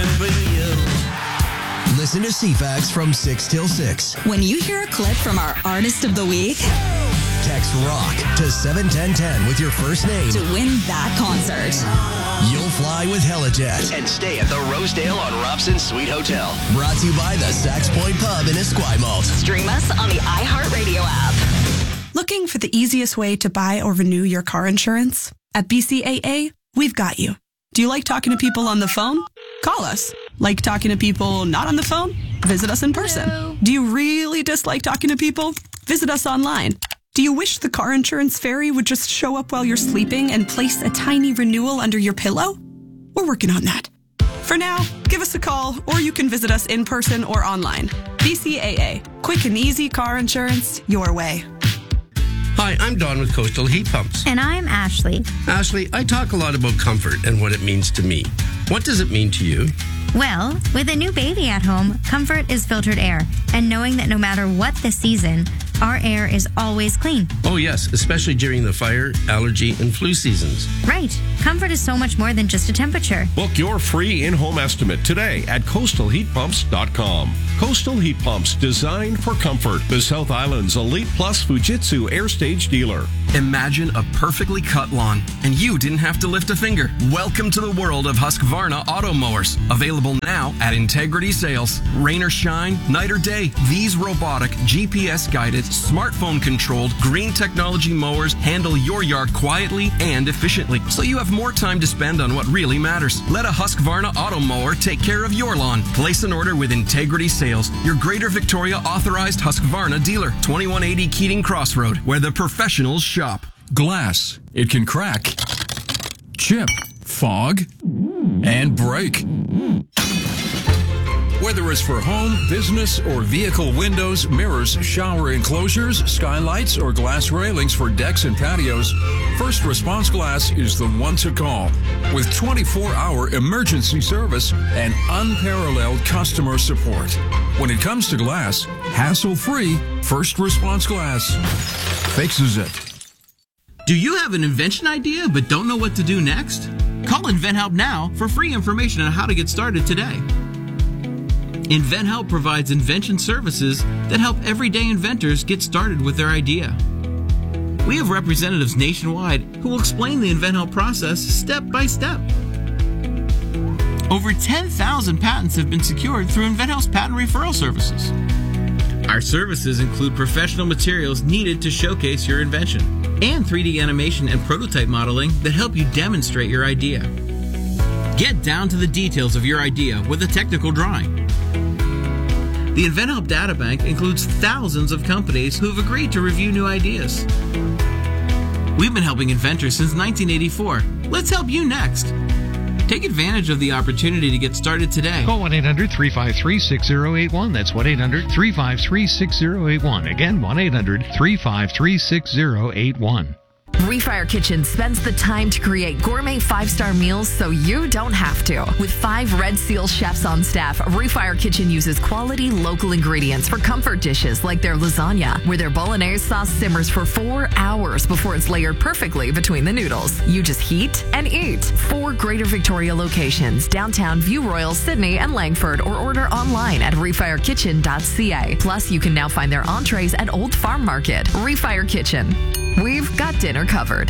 Listen to CFAX from 6 till 6. When you hear a clip from our Artist of the Week, text ROCK to 71010 with your first name to win that concert. You'll fly with Helijet and stay at the Rosedale on Robson Suite Hotel. Brought to you by the Sax Point Pub in Esquimalt. Stream us on the iHeartRadio app. Looking for the easiest way to buy or renew your car insurance? At BCAA, we've got you. Do you like talking to people on the phone? Call us. Like talking to people not on the phone? Visit us in person. Hello. Do you really dislike talking to people? Visit us online. Do you wish the car insurance fairy would just show up while you're sleeping and place a tiny renewal under your pillow? We're working on that. For now, give us a call or you can visit us in person or online. BCAA. Quick and easy car insurance your way. Hi, I'm Don with Coastal Heat Pumps. And I'm Ashley. Ashley, I talk a lot about comfort and what it means to me. What does it mean to you? Well, with a new baby at home, comfort is filtered air. And knowing that no matter what the season, our air is always clean. Oh, yes, especially during the fire, allergy, and flu seasons. Right. Comfort is so much more than just a temperature. Book your free in-home estimate today at coastalheatpumps.com. Coastal Heat Pumps, designed for comfort. The South Island's Elite Plus Fujitsu Air Stage dealer. Imagine a perfectly cut lawn, and you didn't have to lift a finger. Welcome to the world of Husqvarna auto mowers. Available now at Integrity Sales. Rain or shine, night or day, these robotic, GPS-guided, smartphone-controlled, green technology mowers handle your yard quietly and efficiently, so you have more time to spend on what really matters. Let a Husqvarna auto mower take care of your lawn. Place an order with Integrity Sales, your Greater Victoria authorized Husqvarna dealer. 2180 Keating Crossroad, where the professionals shop. Glass. It can crack, chip, fog, and break. Whether it's for home, business, or vehicle windows, mirrors, shower enclosures, skylights, or glass railings for decks and patios, First Response Glass is the one to call. With 24-hour emergency service and unparalleled customer support. When it comes to glass, hassle-free, First Response Glass fixes it. Do you have an invention idea but don't know what to do next? Call InventHelp now for free information on how to get started today. InventHelp provides invention services that help everyday inventors get started with their idea. We have representatives nationwide who will explain the InventHelp process step by step. Over 10,000 patents have been secured through InventHelp's patent referral services. Our services include professional materials needed to showcase your invention and 3D animation and prototype modeling that help you demonstrate your idea. Get down to the details of your idea with a technical drawing. The InventHelp Databank includes thousands of companies who have agreed to review new ideas. We've been helping inventors since 1984. Let's help you next. Take advantage of the opportunity to get started today. Call 1-800-353-6081. That's 1-800-353-6081. Again, 1-800-353-6081. Refire Kitchen spends the time to create gourmet 5-star meals so you don't have to. With 5 Red Seal chefs on staff, Refire Kitchen uses quality local ingredients for comfort dishes like their lasagna, where their bolognese sauce simmers for 4 hours before it's layered perfectly between the noodles. You just heat and eat. 4 Greater Victoria locations, downtown View Royal, Sydney, and Langford, or order online at refirekitchen.ca. Plus, you can now find their entrees at Old Farm Market. Refire Kitchen. We've got dinner covered.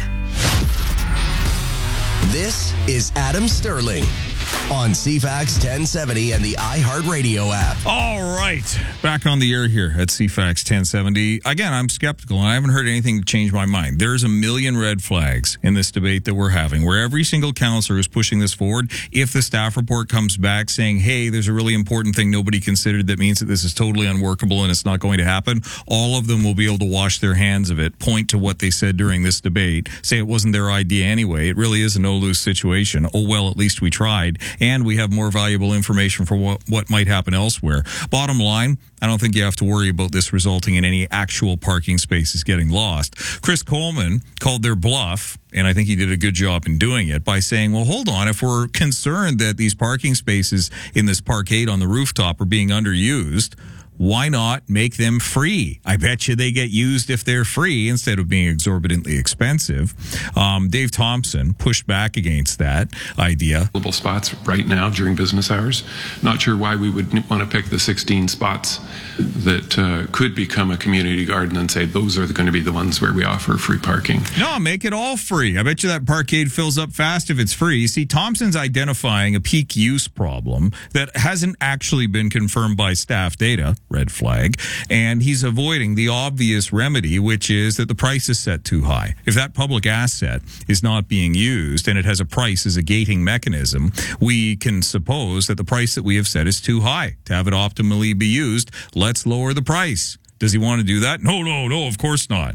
This is Adam Sterling on CFAX 1070 and the iHeartRadio app. All right. Back on the air here at CFAX 1070. Again, I'm skeptical, and I haven't heard anything to change my mind. There's a million red flags in this debate that we're having, where every single counselor is pushing this forward. If the staff report comes back saying, hey, there's a really important thing nobody considered that means that this is totally unworkable and it's not going to happen, all of them will be able to wash their hands of it, point to what they said during this debate, say it wasn't their idea anyway. It really is a no-lose situation. Oh, well, at least we tried. And we have more valuable information for what might happen elsewhere. Bottom line, I don't think you have to worry about this resulting in any actual parking spaces getting lost. Chris Coleman called their bluff, and I think he did a good job in doing it, by saying, well, hold on, if we're concerned that these parking spaces in this parkade on the rooftop are being underused, why not make them free? I bet you they get used if they're free instead of being exorbitantly expensive. Dave Thompson pushed back against that idea. Available spots right now during business hours. Not sure why we would want to pick the 16 spots that could become a community garden and say those are going to be the ones where we offer free parking. No, make it all free. I bet you that parkade fills up fast if it's free. See, Thompson's identifying a peak use problem that hasn't actually been confirmed by staff data. Red flag. And he's avoiding the obvious remedy, which is that the price is set too high. If that public asset is not being used and it has a price as a gating mechanism, we can suppose that the price that we have set is too high to have it optimally be used. Let's lower the price. Does he want to do that? No, of course not.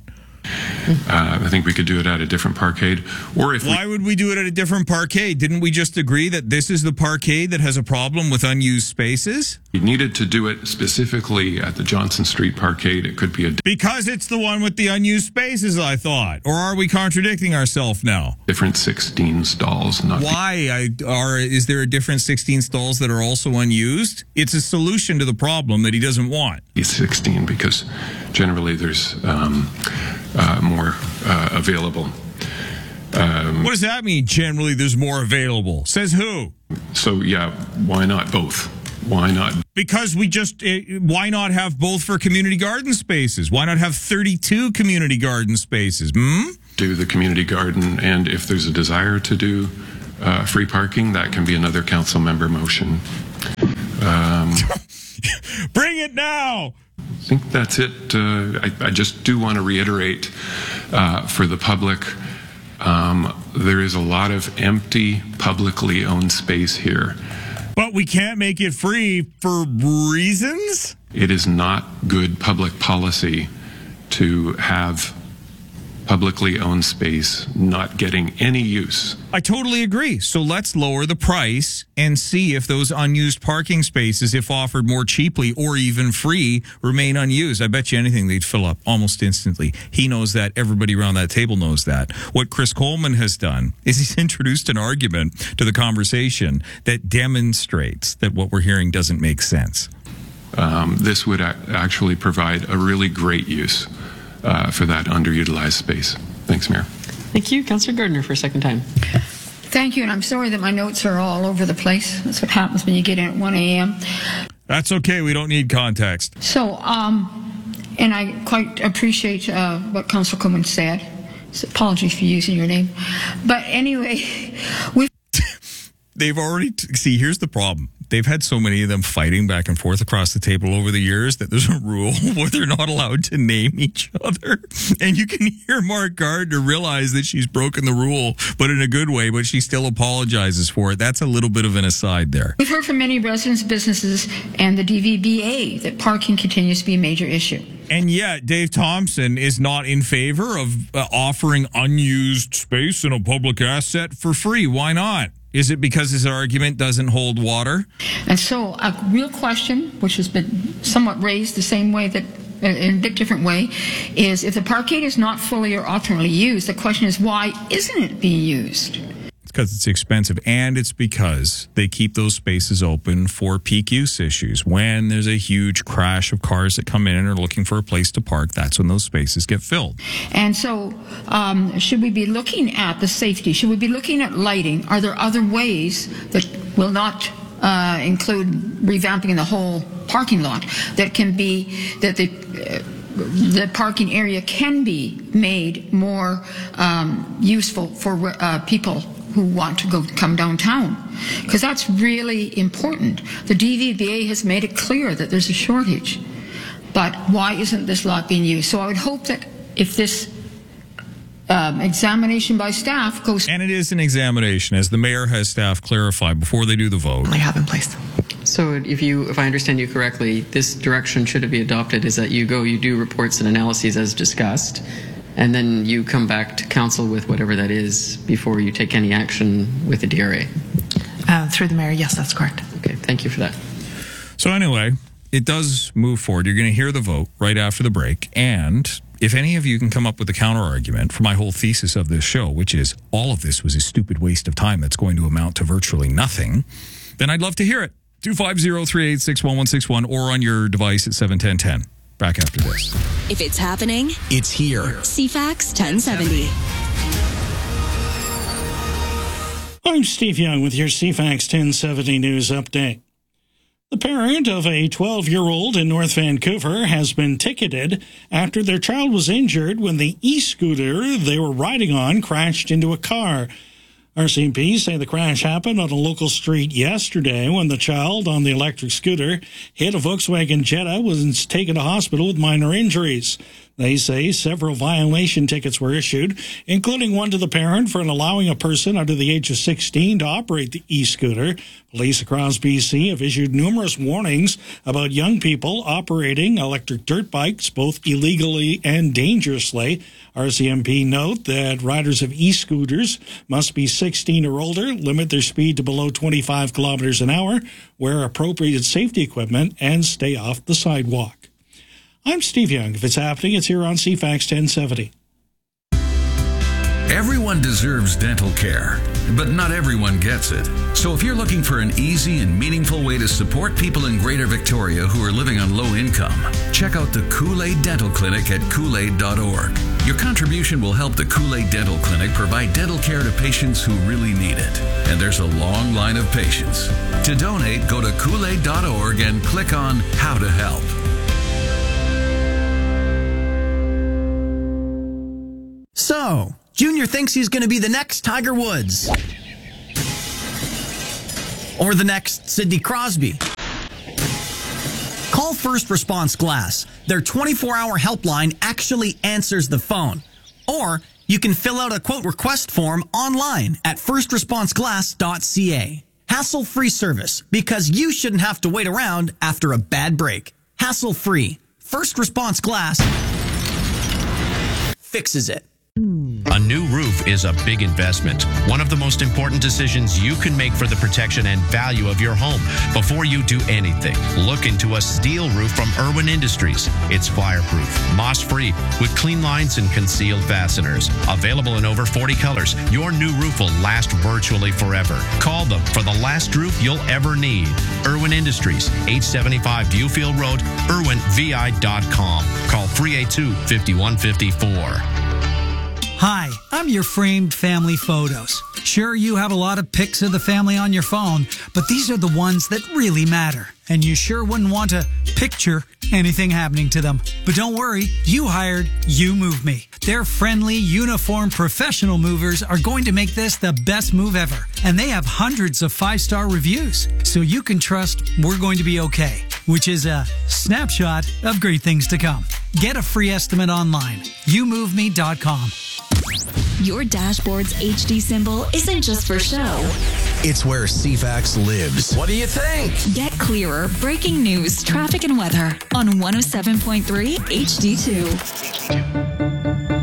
I think we could do it at a different parkade. Or if Why would we do it at a different parkade? Didn't we just agree that this is the parkade that has a problem with unused spaces? We needed to do it specifically at the Johnson Street parkade. It could be because it's the one with the unused spaces, I thought. Or are we contradicting ourselves now? Different 16 stalls. Why? Is there a different 16 stalls that are also unused? It's a solution to the problem that he doesn't want. He's 16 because generally there's more available. What does that mean? Generally, there's more available. Says who? So, yeah, why not both? Why not? Because why not have both for community garden spaces? Why not have 32 community garden spaces? Do the community garden, and if there's a desire to do free parking, that can be another council member motion. Bring it now! I think that's it. I just do want to reiterate for the public, there is a lot of empty, publicly owned space here. But we can't make it free for reasons? It is not good public policy to have publicly owned space not getting any use. I totally agree. So let's lower the price and see if those unused parking spaces, if offered more cheaply or even free, remain unused. I bet you anything they'd fill up almost instantly. He knows that. Everybody around that table knows that. What Chris Coleman has done is he's introduced an argument to the conversation that demonstrates that what we're hearing doesn't make sense. This would actually provide a really great use for that underutilized space. Thanks, Mayor. Thank you. Councillor Gardner for a second time. Thank you, and I'm sorry that my notes are all over the place. That's what happens when you get in at 1 a.m. That's okay. We don't need context. So, and I quite appreciate what Councillor Coleman said. So apologies for using your name. But anyway, they've already... See, here's the problem. They've had so many of them fighting back and forth across the table over the years that there's a rule where they're not allowed to name each other. And you can hear Mark Gardner realize that she's broken the rule, but in a good way, but she still apologizes for it. That's a little bit of an aside there. We've heard from many residents, businesses, and the DVBA that parking continues to be a major issue. And yet, Dave Thompson is not in favor of offering unused space in a public asset for free. Why not? Is it because his argument doesn't hold water? And so a real question, which has been somewhat raised the same way that, in a bit different way, is if the parkade is not fully or alternately used, the question is why isn't it being used? It's because it's expensive, and it's because they keep those spaces open for peak use issues. When there's a huge crash of cars that come in and are looking for a place to park, that's when those spaces get filled. And so should we be looking at the safety? Should we be looking at lighting? Are there other ways that will not include revamping the whole parking lot that can be, that the parking area can be made more useful for people who want to come downtown? Because that's really important. The DVBA has made it clear that there's a shortage. But why isn't this lot being used? So I would hope that if this examination by staff goes... And it is an examination, as the mayor has staff clarify before they do the vote. I have in place. So if I understand you correctly, this direction, should it be adopted, is that you do reports and analyses as discussed, and then you come back to council with whatever that is before you take any action with the DRA? Through the mayor, yes, that's correct. Okay, thank you for that. So anyway, it does move forward. You're going to hear the vote right after the break. And if any of you can come up with a counter-argument for my whole thesis of this show, which is all of this was a stupid waste of time that's going to amount to virtually nothing, then I'd love to hear it. 250-386-1161 or on your device at 71010. Back after this. If it's happening, it's here. CFAX 1070. I'm Steve Young with your CFAX 1070 news update. The parent of a 12-year-old in North Vancouver has been ticketed after their child was injured when the e-scooter they were riding on crashed into a car. RCMP say the crash happened on a local street yesterday when the child on the electric scooter hit a Volkswagen Jetta, was taken to hospital with minor injuries. They say several violation tickets were issued, including one to the parent for allowing a person under the age of 16 to operate the e-scooter. Police across BC have issued numerous warnings about young people operating electric dirt bikes, both illegally and dangerously. RCMP note that riders of e-scooters must be 16 or older, limit their speed to below 25 kilometers an hour, wear appropriate safety equipment, and stay off the sidewalk. I'm Steve Young. If it's happening, it's here on CFAX 1070. Everyone deserves dental care, but not everyone gets it. So if you're looking for an easy and meaningful way to support people in Greater Victoria who are living on low income, check out the Kool-Aid Dental Clinic at Kool-Aid.org. Your contribution will help the Kool-Aid Dental Clinic provide dental care to patients who really need it. And there's a long line of patients. To donate, go to Kool-Aid.org and click on How to Help. So, Junior thinks he's going to be the next Tiger Woods. Or the next Sidney Crosby. Call First Response Glass. Their 24-hour helpline actually answers the phone. Or you can fill out a quote request form online at firstresponseglass.ca. Hassle-free service, because you shouldn't have to wait around after a bad break. Hassle-free. First Response Glass fixes it. A new roof is a big investment. One of the most important decisions you can make for the protection and value of your home. Before you do anything, look into a steel roof from Irwin Industries. It's fireproof, moss-free, with clean lines and concealed fasteners. Available in over 40 colors, your new roof will last virtually forever. Call them for the last roof you'll ever need. Irwin Industries, 875 Viewfield Road, irwinvi.com. Call 382-5154. Hi, I'm your framed family photos. Sure, you have a lot of pics of the family on your phone, but these are the ones that really matter. And you sure wouldn't want to picture anything happening to them. But don't worry, you hired You Move Me. Their friendly, uniformed, professional movers are going to make this the best move ever. And they have hundreds of 5-star reviews, so you can trust we're going to be okay, which is a snapshot of great things to come. Get a free estimate online. YouMoveMe.com. Your dashboard's HD symbol isn't just for show. It's where CFAX lives. What do you think? Get clearer breaking news, traffic, and weather on 107.3 HD2.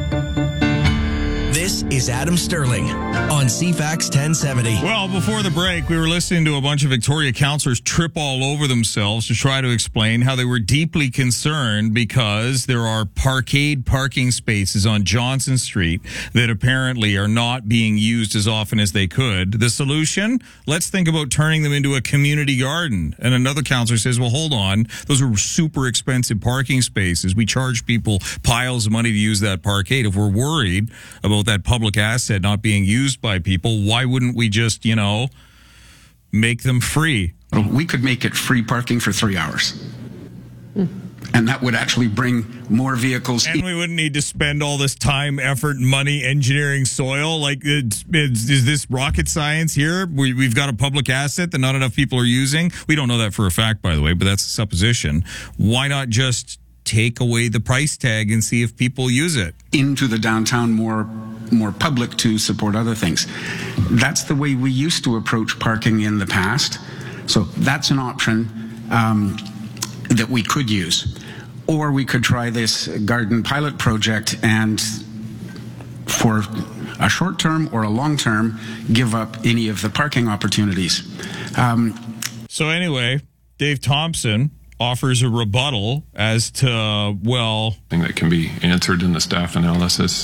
This is Adam Sterling on CFAX 1070. Well, before the break, we were listening to a bunch of Victoria councillors trip all over themselves to try to explain how they were deeply concerned because there are parkade parking spaces on Johnson Street that apparently are not being used as often as they could. The solution? Let's think about turning them into a community garden. And another councillor says, well, hold on. Those are super expensive parking spaces. We charge people piles of money to use that parkade. If we're worried about that public asset not being used by people, why wouldn't we just, make them free? Well, we could make it free parking for 3 hours. And that would actually bring more vehicles. And we wouldn't need to spend all this time, effort, money engineering soil. Like, is this rocket science here? We've got a public asset that not enough people are using. We don't know that for a fact, by the way, but that's a supposition. Why not just take away the price tag and see if people use it? Into the downtown, more public to support other things. That's the way we used to approach parking in the past. So that's an option that we could use. Or we could try this garden pilot project and for a short term or a long term, give up any of the parking opportunities. So anyway, Dave Thompson offers a rebuttal as to, well, thing that can be answered in the staff analysis.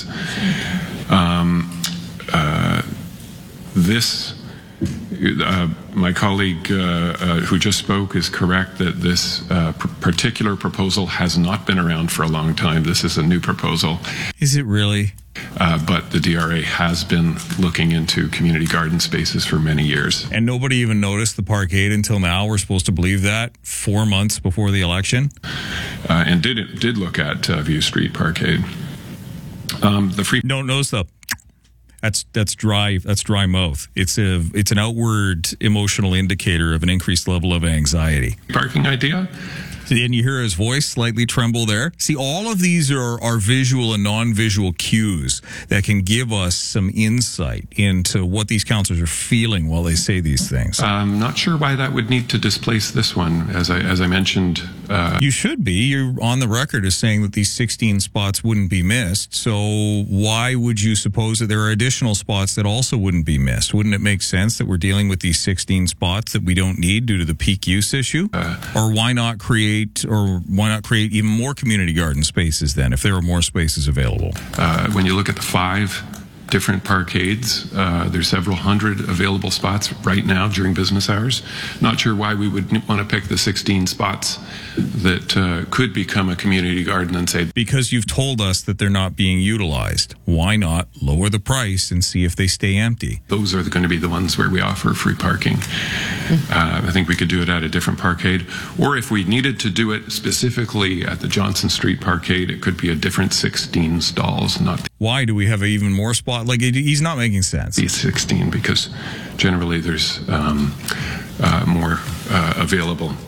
My colleague who just spoke is correct that this particular proposal has not been around for a long time. This is a new proposal. Is it really? But the DRA has been looking into community garden spaces for many years. And nobody even noticed the parkade until now. We're supposed to believe that 4 months before the election? And did look at View Street Parkade. Don't notice though. That's dry mouth. It's an outward emotional indicator of an increased level of anxiety. Parking idea? And you hear his voice slightly tremble there. See, all of these are visual and non-visual cues that can give us some insight into what these councillors are feeling while they say these things. I'm not sure why that would need to displace this one. As I mentioned, you should be. You're on the record as saying that these 16 spots wouldn't be missed. So why would you suppose that there are additional spots that also wouldn't be missed? Wouldn't it make sense that we're dealing with these 16 spots that we don't need due to the peak use issue? Or why not create even more community garden spaces then, if there are more spaces available? When you look at the 5 different parkades. There's several hundred available spots right now during business hours. Not sure why we would want to pick the 16 spots that could become a community garden and say, because you've told us that they're not being utilized. Why not lower the price and see if they stay empty? Those are going to be the ones where we offer free parking. I think we could do it at a different parkade, or if we needed to do it specifically at the Johnson Street parkade, it could be a different 16 stalls. Why do we have even more spot? Like, he's not making sense. These 16 because generally there's more available.